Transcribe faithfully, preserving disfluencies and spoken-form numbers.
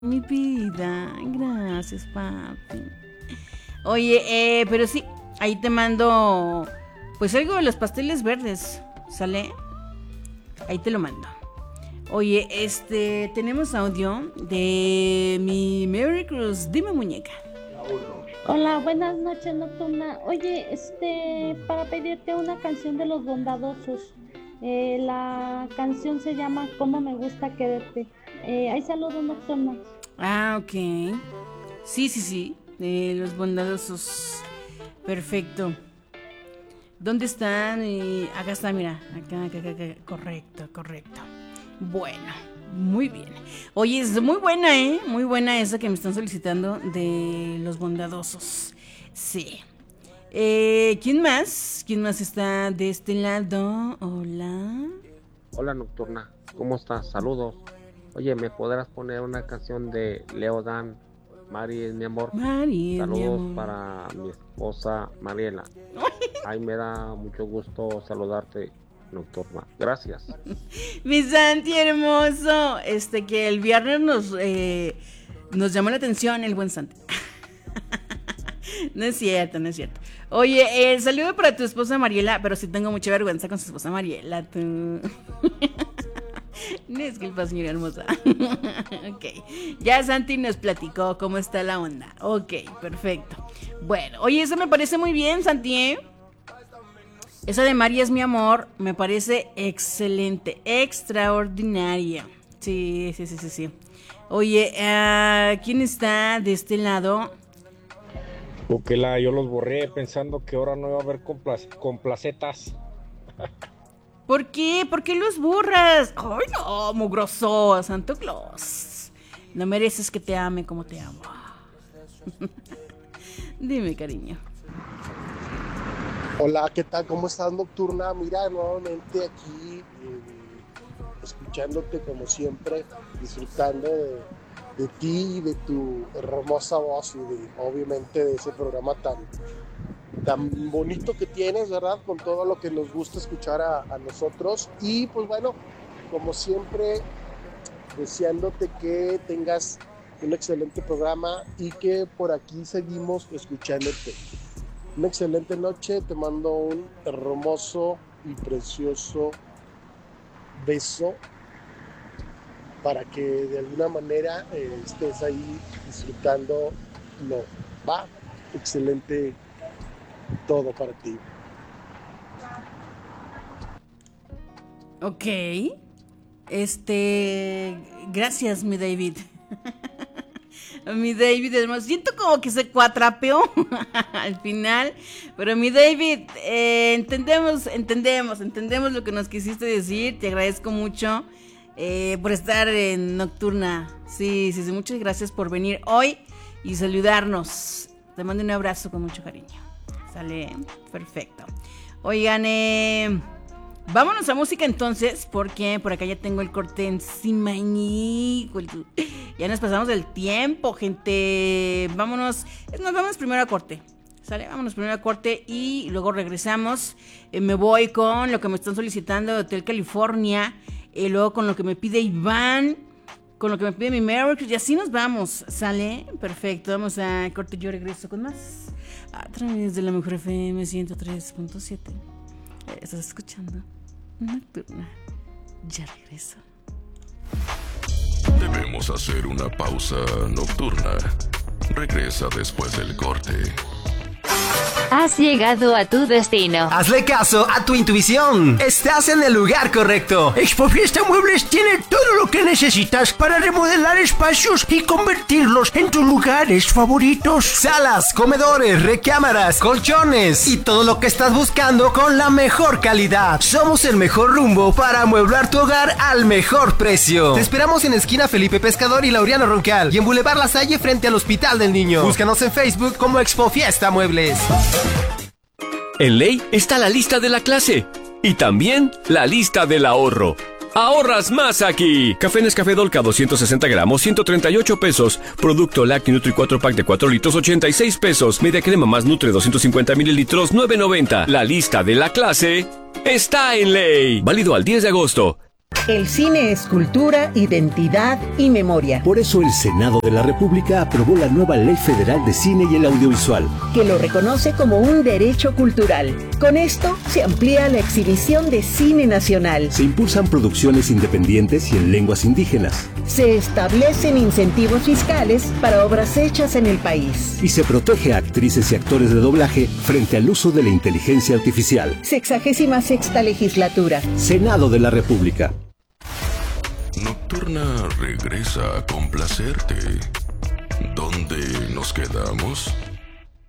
Mi vida, gracias, papi. Oye, eh, pero sí, ahí te mando, pues algo de los pasteles verdes, ¿sale? Ahí te lo mando. Oye, este, tenemos audio de mi Merry Cruz. Dime, muñeca. Hola, buenas noches, Nocturna. Oye, este, para pedirte una canción de Los Bondadosos. Eh, la canción se llama ¿Cómo me gusta quererte? Eh, hay saludos, Nocturna. Ah, ok. Sí, sí, sí, de Los Bondadosos. Perfecto. ¿Dónde están? Eh, acá está, mira. Acá, acá, acá, acá. Correcto, correcto. Bueno, muy bien. Oye, es muy buena, ¿eh? Muy buena esa que me están solicitando de Los Bondadosos. Sí. Eh, ¿Quién más? ¿Quién más está de este lado? Hola. Hola, Nocturna. ¿Cómo estás? Saludos. Oye, ¿me podrás poner una canción de Leo Dan? Mari es mi amor. Mari es Saludos mi amor. para mi esposa Mariela. Ay, me da mucho gusto saludarte, Nocturna. Gracias. Mi Santi hermoso. Este que el viernes nos eh, nos llamó la atención el buen Santi. No es cierto, no es cierto. Oye, el saludo para tu esposa Mariela, pero sí tengo mucha vergüenza con su esposa Mariela, tú. Disculpa, señora hermosa. Ok, ya Santi nos platicó cómo está la onda. Ok, perfecto. Bueno, oye, eso me parece muy bien, Santi, ¿eh? Esa de María es mi amor, me parece excelente, extraordinaria. Sí, sí, sí, sí, sí. Oye, uh, ¿quién está de este lado? Bukela, yo los borré pensando que ahora no iba a haber compla- complacetas. ¿Por qué? ¿Por qué los burras? Ay, no, mugroso, Santo Claus. No mereces que te ame como te amo. Dime, cariño. Hola, ¿qué tal? ¿Cómo estás, Nocturna? Mira, nuevamente aquí, eh, escuchándote como siempre, disfrutando de, de ti y de tu hermosa voz y de, obviamente, de ese programa tan, tan bonito que tienes, ¿verdad? Con todo lo que nos gusta escuchar a, a nosotros. Y pues bueno, como siempre, deseándote que tengas un excelente programa y que por aquí seguimos escuchándote. Una excelente noche, te mando un hermoso y precioso beso para que de alguna manera eh, estés ahí disfrutando. No, va, excelente todo para ti. Ok. Este. Gracias, mi David. Mi David, hermoso. Siento como que se cuatrapeó al final. Pero mi David, eh, entendemos, entendemos, entendemos lo que nos quisiste decir. Te agradezco mucho eh, por estar en Nocturna. Sí, sí, sí, muchas gracias por venir hoy y saludarnos. Te mando un abrazo con mucho cariño. Sale, perfecto. Oigan, eh, vámonos a música entonces, porque por acá ya tengo el corte encima. Ya nos pasamos del tiempo, gente. Vámonos, nos vamos primero a corte. ¿Sale? Vámonos primero a corte y luego regresamos. Eh, me voy con lo que me están solicitando de Hotel California. Eh, luego con lo que me pide Iván. Con lo que me pide mi Merry. Y así nos vamos. ¿Sale? Perfecto. Vamos a corte. Yo regreso con más. A través de la Mejor F M ciento tres punto siete. Estás escuchando Nocturna. Ya regreso. Debemos hacer una pausa nocturna. Regresa después del corte. Has llegado a tu destino. Hazle caso a tu intuición. Estás en el lugar correcto. Expofiesta Muebles tiene todo lo que necesitas para remodelar espacios y convertirlos en tus lugares favoritos. Salas, comedores, recámaras, colchones y todo lo que estás buscando con la mejor calidad. Somos el mejor rumbo para amueblar tu hogar al mejor precio. Te esperamos en esquina Felipe Pescador y Laureano Roncal y en Boulevard La Salle frente al Hospital del Niño. Búscanos en Facebook como Expofiesta Muebles. En Ley está la lista de la clase y también la lista del ahorro. ¡Ahorras más aquí! Café Nescafé Dolca doscientos sesenta gramos, ciento treinta y ocho pesos. Producto Lacti Nutri cuatro pack de cuatro litros, ochenta y seis pesos. Media crema más Nutre doscientos cincuenta mililitros, nueve noventa. La lista de la clase está en Ley. Válido al diez de agosto. El cine es cultura, identidad y memoria. Por eso el Senado de la República aprobó la nueva Ley Federal de Cine y el Audiovisual, que lo reconoce como un derecho cultural. Con esto se amplía la exhibición de cine nacional. Se impulsan producciones independientes y en lenguas indígenas. Se establecen incentivos fiscales para obras hechas en el país. Y se protege a actrices y actores de doblaje frente al uso de la inteligencia artificial. Sexagésima sexta legislatura. Senado de la República. Nocturna regresa a complacerte. ¿Dónde nos quedamos?